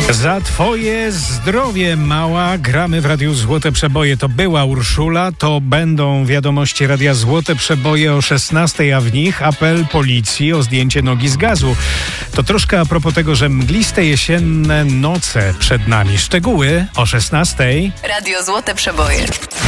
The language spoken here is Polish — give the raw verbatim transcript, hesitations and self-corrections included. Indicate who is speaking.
Speaker 1: Za twoje zdrowie, mała. Gramy w Radiu Złote Przeboje. To była Urszula, to będą wiadomości Radia Złote Przeboje o szesnastej, a w nich apel policji o zdjęcie nogi z gazu. To troszkę a propos tego, że mgliste jesienne noce przed nami. Szczegóły o szesnastej.
Speaker 2: Radio Złote Przeboje.